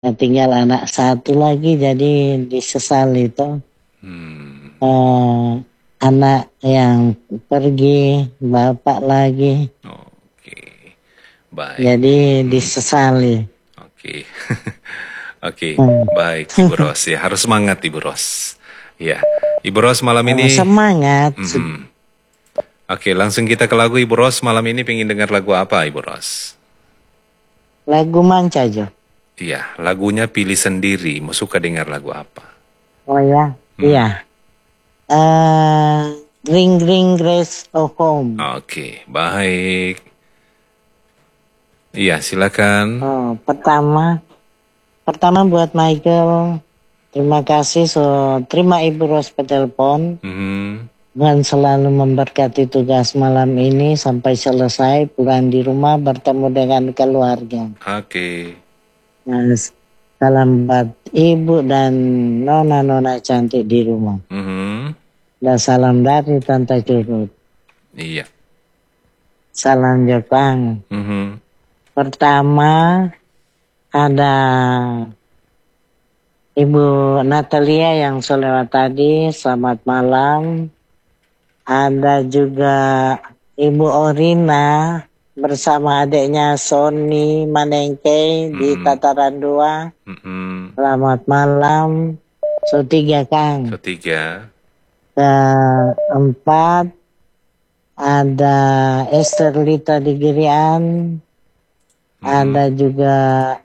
Nah, tinggal anak satu lagi, jadi disesali itu. Anak yang pergi, bapak lagi. Oke, baik. Jadi disesali. Oke, oke, baik Ibu Ros ya. Harus semangat Ibu Ros. Ya, Ibu Ros malam ini. Semangat. Oke, langsung kita ke lagu Ibu Ros. Malam ini pengen dengar lagu apa Ibu Ros? Lagu manca Jo. Iya, lagunya pilih sendiri. Mau suka dengar lagu apa? Oh ya, iya. Ring Ring Grace of Home. Oke, baik. Iya, silakan. Pertama buat Michael. Terima kasih, terima Ibu Ros telepon. Dan selalu memberkati tugas malam ini sampai selesai, pulang di rumah bertemu dengan keluarga. Oke. Nah, salam buat Ibu dan nona-nona cantik di rumah. Dan salam dari Tante Curut. Iya. Salam Jepang. Pertama ada Ibu Natalia yang selewat tadi, selamat malam. Ada juga Ibu Orina bersama adiknya Sony Manengke di Tataran 2. Selamat malam. Tiga Kang. Tiga. Keempat ada Esther Lita di Girian. Ada juga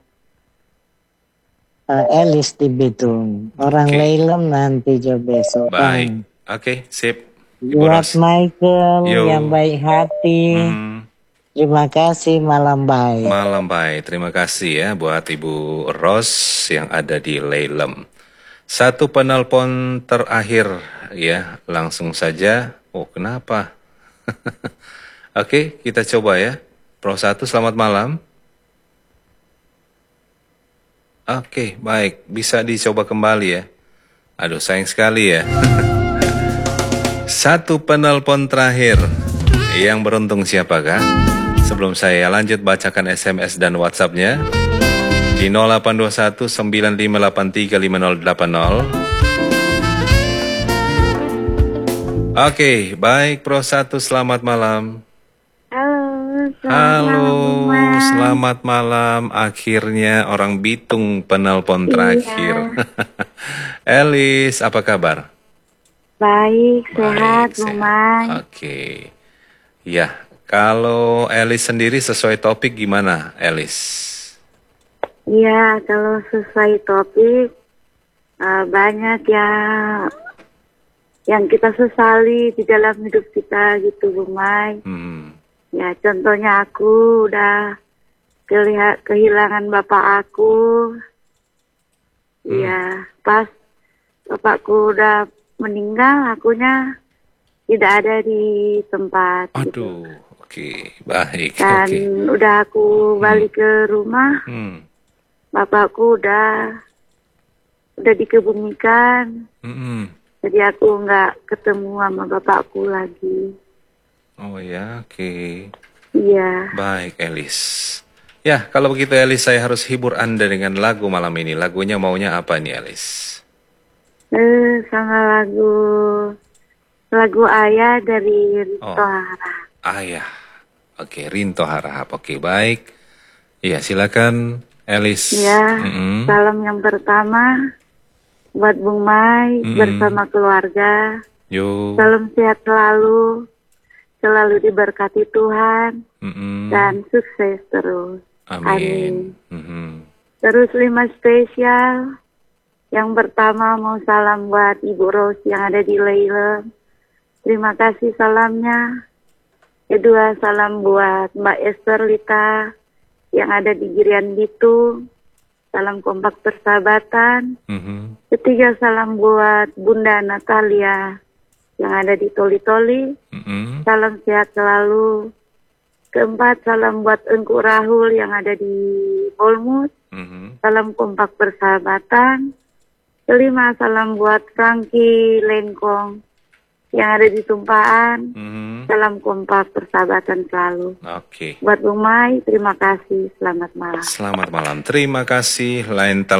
Elis di Bitung. Orang Leilem nanti jo besok. Baik. Oke, sip. Buat Michael yang baik hati. Terima kasih, malam baik. Malam baik. Terima kasih ya buat Ibu Ros yang ada di Leilem. Satu penelpon terakhir ya, langsung saja. Oh, kenapa? Oke, kita coba ya. Pro 1, selamat malam. Oke, baik. Bisa dicoba kembali ya. Aduh, sayang sekali ya. Satu penelpon terakhir. Yang beruntung siapakah? Sebelum saya lanjut bacakan SMS dan WhatsApp-nya di 0821 9583 5080. Oke, baik Pro 1, selamat malam. Halo, selamat malam. Akhirnya orang Bitung penelpon terakhir. Elis, apa kabar? Baik, sehat, Bumai. Oke. Ya, kalau Elis sendiri sesuai topik gimana, Elis? Iya, kalau sesuai topik banyak yang kita sesali di dalam hidup kita gitu, Bumai. Ya, contohnya aku udah kehilangan bapak aku. Iya, pas bapakku udah meninggal, akunya tidak ada di tempat. Aduh, oke, baik. Dan udah aku balik ke rumah, bapakku udah dikebumikan. Jadi aku nggak ketemu sama bapakku lagi. Oh ya, oke. Iya. Baik, Elis. Ya, kalau begitu Elis, saya harus hibur Anda dengan lagu malam ini. Lagunya maunya apa nih, Elis? Sama lagu Ayah dari Rinto Harahap. Ayah. Oke, Rinto Harahap. Oke, baik. Iya, silakan Elis. Ya, salam yang pertama buat Bung Mai bersama keluarga. Salam sehat selalu diberkati Tuhan, dan sukses terus. Amin. Terus 5 spesial. Yang pertama mau salam buat Ibu Ros yang ada di Leilem. Terima kasih salamnya. Kedua, salam buat Mbak Esther Lita yang ada di Girian Bitung. Salam kompak persahabatan. Ketiga, salam buat Bunda Natalia yang ada di Toli-Toli. Salam sehat selalu. Keempat, salam buat Engku Rahul yang ada di Bolmut. Salam kompak persahabatan. Kelima, salam buat Franky Lengkong yang ada di Tumpahan. Mhm. Salam kompak, persahabatan selalu. Oke. Buat Bung Mai, terima kasih. Selamat malam. Selamat malam. Terima kasih. Lain